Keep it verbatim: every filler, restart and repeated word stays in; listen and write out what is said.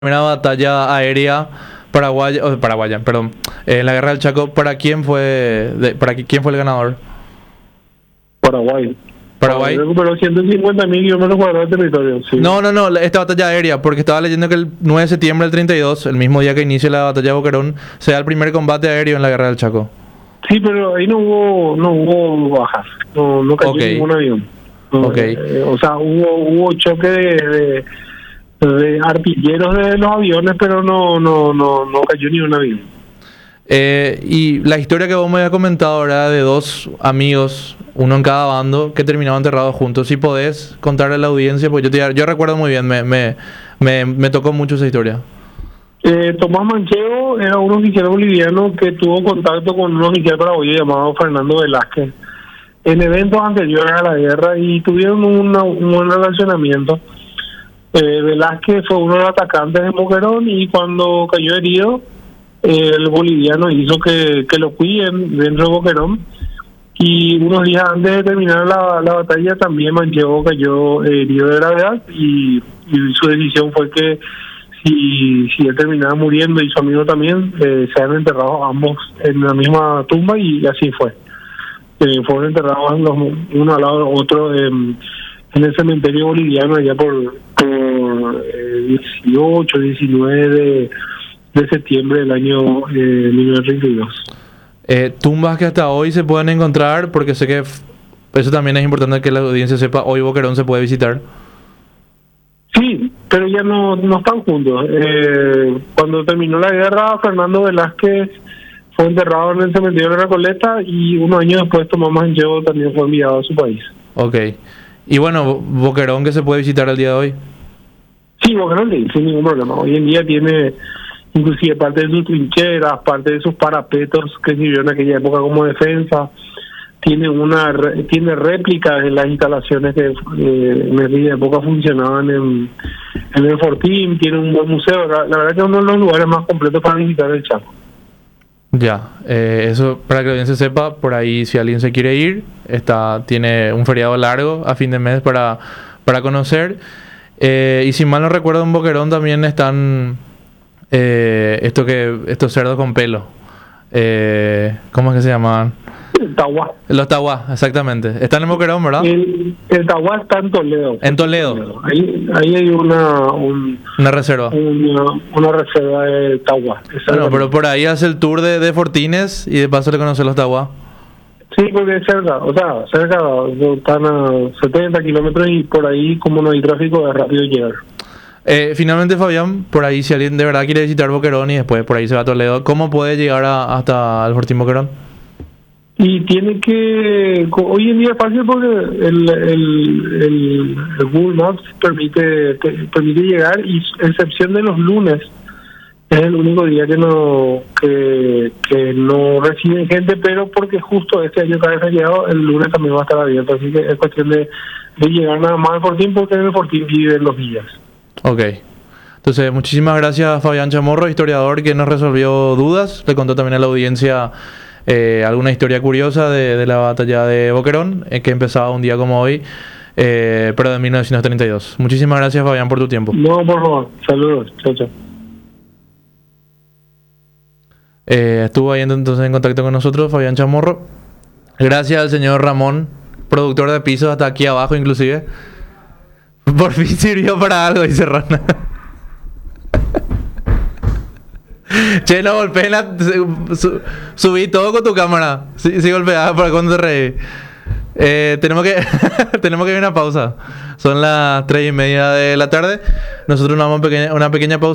Primera batalla aérea paraguaya, oh, paraguaya, perdón, eh, en la guerra del Chaco, ¿para quién fue, de, para qui- quién fue el ganador? Paraguay. Paraguay. Recuperó ciento cincuenta mil kilómetros cuadrados de territorio. Sí. No, no, no, la- esta batalla aérea, porque estaba leyendo que el nueve de septiembre del treinta y dos, el mismo día que inicia la batalla de Boquerón, se da el primer combate aéreo en la guerra del Chaco. Sí, pero ahí no hubo no hubo bajas, no, no cayó Ok. ningún avión. No, Ok. eh, o sea, hubo hubo choque de, de, de artilleros de los aviones, pero no no no no cayó ni un avión. Eh, y la historia que vos me habías comentado ahora de dos amigos, uno en cada bando, que terminaban enterrados juntos. Si podés contarle a la audiencia, pues yo, te, yo recuerdo muy bien, me, me, me, me tocó mucho esa historia. Eh, Tomás Manchego era un oficial boliviano que tuvo contacto con un oficial paraguayo llamado Fernando Velázquez en eventos anteriores a la guerra y tuvieron una, un buen relacionamiento. Eh, Velázquez fue uno de los atacantes de Boquerón y cuando cayó herido, eh, el boliviano hizo que, que lo cuiden dentro de Boquerón. Y unos días antes de terminar la, la batalla también Manchego cayó eh, herido de gravedad y, y su decisión fue que si, si él terminaba muriendo y su amigo también, eh, sean enterrados ambos en la misma tumba y así fue. Eh, fueron enterrados los, uno al lado del otro eh, en el cementerio boliviano allá por, por eh, dieciocho, diecinueve de, de septiembre del año eh, mil novecientos treinta y dos. Eh, tumbas que hasta hoy se pueden encontrar, porque sé que f- eso también es importante que la audiencia sepa, hoy Boquerón se puede visitar. Sí, pero ya no, no están juntos. Eh, cuando terminó la guerra, Fernando Velázquez fue enterrado en el cementerio de Recoleta y unos años después Tomás Manchego también fue enviado a su país. Ok. Y bueno, Bo- Boquerón que se puede visitar el día de hoy. Sí, Boquerón sí, sin ningún problema. Hoy en día tiene inclusive parte de sus trincheras, parte de sus parapetos que sirvieron en aquella época como defensa. Tiene una re- tiene réplicas de las instalaciones que eh, en aquella época funcionaban en, en el Fortín. Tiene un buen museo. La, la verdad que es uno de los lugares más completos para visitar el Chaco. Ya, eh, eso para que la audiencia sepa, por ahí si alguien se quiere ir, está, tiene un feriado largo a fin de mes para, para conocer. Eh, y si mal no recuerdo, en Boquerón también están eh, esto que, estos cerdos con pelo. Eh, ¿Cómo es que se llamaban? El Tahuá. Los tahuá, exactamente. Están en Boquerón, ¿verdad? El, el Tahuá está en Toledo. En Toledo, Ahí, ahí hay una un, una reserva. una, una reserva de Tahuá. Bueno, pero por ahí hace el tour de, de Fortines y de paso le conoce los tahuá. Sí, porque es cerca, o sea, cerca, están a setenta kilómetros y por ahí, como no hay tráfico, es rápido llegar. Eh, finalmente, Fabián, por ahí, si alguien de verdad quiere visitar Boquerón y después por ahí se va a Toledo, ¿cómo puede llegar a- hasta el Fortín Boquerón? Y tiene que, co- hoy en día es fácil porque el, el, el, el Google Maps permite, te- permite llegar y a excepción de los lunes, es el único día que no que, que no reciben gente, pero porque justo este año cada feriado, el lunes también va a estar abierto, así que es cuestión de, de llegar nada más al Fortín porque en el Fortín viven los guías. Ok. Entonces, muchísimas gracias a Fabián Chamorro, historiador que nos resolvió dudas. Le contó también a la audiencia eh, alguna historia curiosa de, de la batalla de Boquerón, eh, que empezaba un día como hoy, eh, pero de mil novecientos treinta y dos. Muchísimas gracias, Fabián, por tu tiempo. No, por favor, saludos, chao, chao. Eh, estuvo ahí entonces en contacto con nosotros, Fabián Chamorro. Gracias al señor Ramón, productor de pisos, hasta aquí abajo inclusive. Por fin sirvió para algo, dice Rana. Che, no golpeé la... su- subí todo con tu cámara. Sí, sí golpeaba para cuando te reí. Eh, tenemos que tenemos que ir a una pausa. Son las tres y media de la tarde. Nosotros nos vamos a pequeña- una pequeña pausa.